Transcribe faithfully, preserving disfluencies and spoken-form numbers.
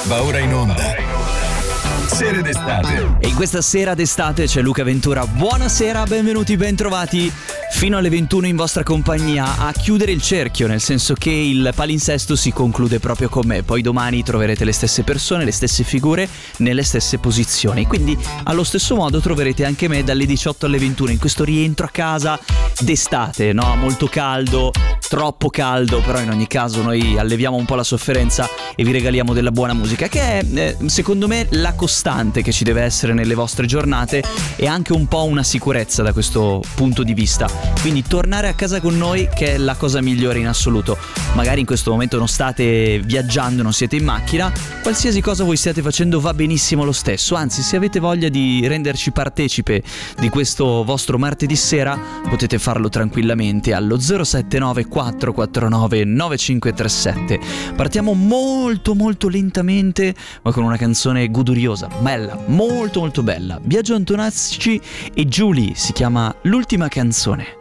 Va ora in onda Sere d'estate. E in questa sera d'estate c'è Luca Ventura. Buonasera, benvenuti, bentrovati fino alle ventuno in vostra compagnia a chiudere il cerchio, nel senso che il palinsesto si conclude proprio con me. Poi domani troverete le stesse persone, le stesse figure nelle stesse posizioni, quindi allo stesso modo troverete anche me dalle diciotto alle ventuno in questo rientro a casa d'estate, no? Molto caldo, troppo caldo, però in ogni caso noi alleviamo un po' la sofferenza e vi regaliamo della buona musica, che è eh, secondo me la costante che ci deve essere nelle vostre giornate e anche un po' una sicurezza da questo punto di vista. Quindi tornare a casa con noi, che è la cosa migliore in assoluto. Magari in questo momento non state viaggiando, non siete in macchina, qualsiasi cosa voi stiate facendo va benissimo lo stesso. Anzi, se avete voglia di renderci partecipe di questo vostro martedì sera, potete farlo tranquillamente allo zero sette nove quattro quattro nove nove cinque tre sette. Partiamo molto molto lentamente, ma con una canzone goduriosa, bella, molto molto bella. Biagio Antonacci e Giulia, si chiama L'ultima canzone.